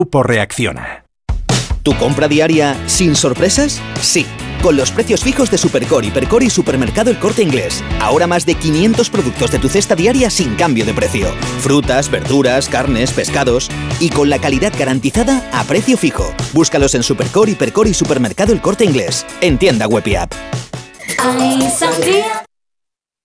Grupo Reacciona. ¿Tu compra diaria sin sorpresas? Sí, con los precios fijos de Supercore, Hipercore y Supermercado El Corte Inglés. Ahora más de 500 productos de tu cesta diaria sin cambio de precio. Frutas, verduras, carnes, pescados y con la calidad garantizada a precio fijo. Búscalos en Supercore, Hipercore y Supermercado El Corte Inglés. En tienda web y app. Hay sandía